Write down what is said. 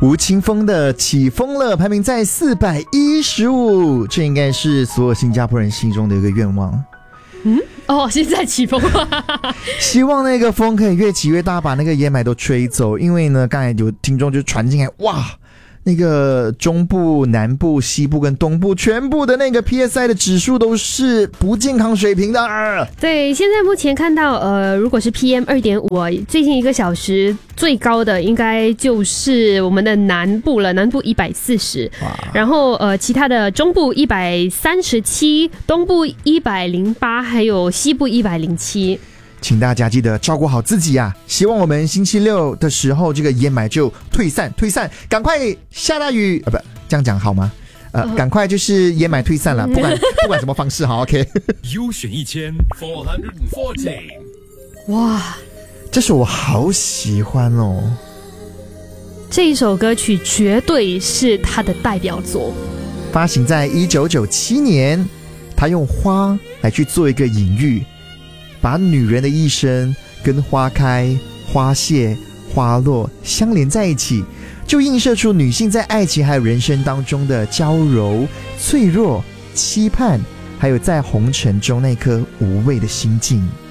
吴青峰的起风了排名在415，这应该是所有新加坡人心中的一个愿望。 现在起风了希望那个风可以越起越大，把那个烟霾都吹走。因为呢，刚才有听众就传进来，哇，那个中部、南部、西部跟东部全部的那个 PSI 的指数都是不健康水平的。 对，现在目前看到如果是 PM2.5 最近1个小时最高的应该就是我们的南部了，南部140，然后其他的中部137，东部108，还有西部107。 请大家记得照顾好自己啊！希望我们星期六的时候这个烟霾就退散，赶快下大雨不，这样讲好吗？赶快就是烟霾退散了，不管什么方式好 OK。 优选1440， 哇，这首我好喜欢哦！ 这一首歌曲绝对是他的代表作， 发行在1997年，他用花来去做一个隐喻。把女人的一生跟花开、花谢、花落相连在一起，就映射出女性在爱情还有人生当中的娇柔、脆弱、期盼，还有在红尘中那颗无畏的心境。